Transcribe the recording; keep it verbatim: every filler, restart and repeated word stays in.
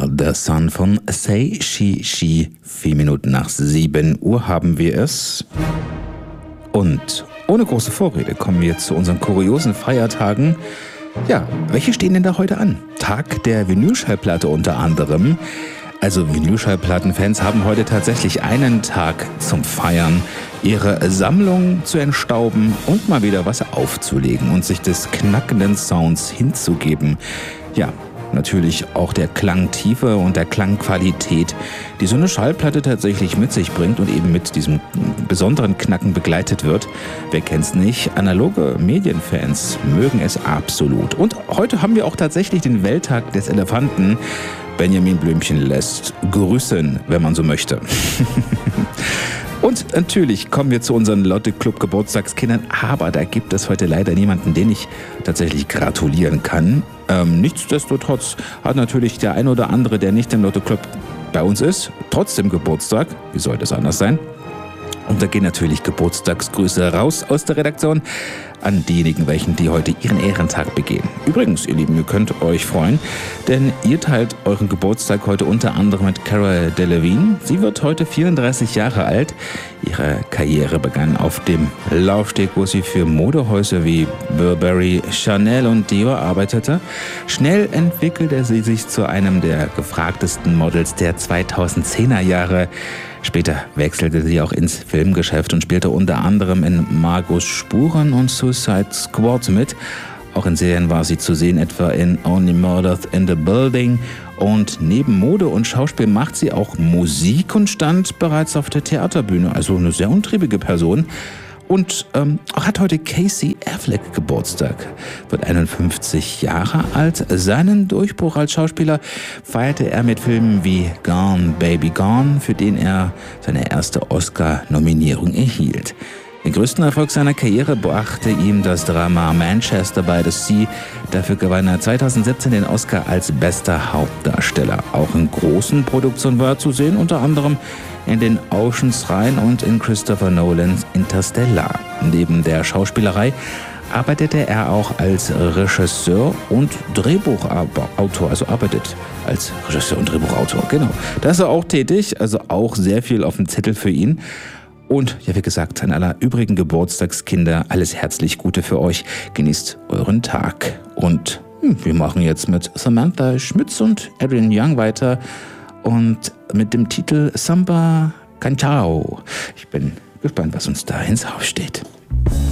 der Son von Say She She. Vier Minuten nach sieben Uhr haben wir es. Und ohne große Vorrede kommen wir zu unseren kuriosen Feiertagen. Ja, welche stehen denn da heute an? Tag der Vinylschallplatte unter anderem. Also Vinylschallplattenfans haben heute tatsächlich einen Tag zum Feiern, ihre Sammlung zu entstauben und mal wieder was aufzulegen und sich des knackenden Sounds hinzugeben. Ja, natürlich auch der Klangtiefe und der Klangqualität, die so eine Schallplatte tatsächlich mit sich bringt und eben mit diesem besonderen Knacken begleitet wird. Wer kennt's nicht? Analoge Medienfans mögen es absolut. Und heute haben wir auch tatsächlich den Welttag des Elefanten. Benjamin Blümchen lässt grüßen, wenn man so möchte. Und natürlich kommen wir zu unseren Lotte Club Geburtstagskindern, aber da gibt es heute leider niemanden, den ich tatsächlich gratulieren kann. Ähm, nichtsdestotrotz hat natürlich der ein oder andere, der nicht im Lotte Club bei uns ist, trotzdem Geburtstag. Wie sollte es anders sein? Und da gehen natürlich Geburtstagsgrüße raus aus der Redaktion an diejenigen, welchen die heute ihren Ehrentag begehen. Übrigens, ihr Lieben, ihr könnt euch freuen, denn ihr teilt euren Geburtstag heute unter anderem mit Cara Delevingne. Sie wird heute vierunddreißig Jahre alt. Ihre Karriere begann auf dem Laufsteg, wo sie für Modehäuser wie Burberry, Chanel und Dior arbeitete. Schnell entwickelte sie sich zu einem der gefragtesten Models der zweitausendzehner Jahre. Später wechselte sie auch ins Filmgeschäft und spielte unter anderem in Margos Spuren und Suicide Squad mit. Auch in Serien war sie zu sehen, etwa in Only Murders in the Building. Und neben Mode und Schauspiel macht sie auch Musik und stand bereits auf der Theaterbühne. Also eine sehr untriebige Person. Und ähm, auch hat heute Casey Affleck Geburtstag, wird einundfünfzig Jahre alt. Seinen Durchbruch als Schauspieler feierte er mit Filmen wie Gone Baby Gone, für den er seine erste Oscar-Nominierung erhielt. Den größten Erfolg seiner Karriere brachte ihm das Drama Manchester by the Sea. Dafür gewann er zweitausendsiebzehn den Oscar als bester Hauptdarsteller. Auch in großen Produktionen war er zu sehen, unter anderem in den Oceans-Reihen und in Christopher Nolans Interstellar. Neben der Schauspielerei arbeitete er auch als Regisseur und Drehbuchautor, also arbeitet als Regisseur und Drehbuchautor, genau. Da ist er auch tätig, also auch sehr viel auf dem Zettel für ihn. Und ja, wie gesagt, an aller übrigen Geburtstagskinder alles herzlich Gute für euch. Genießt euren Tag. Und hm, wir machen jetzt mit Samantha Schmitz und Adrian Young weiter und mit dem Titel Samba Canchao. Ich bin gespannt, was uns da ins Haus steht.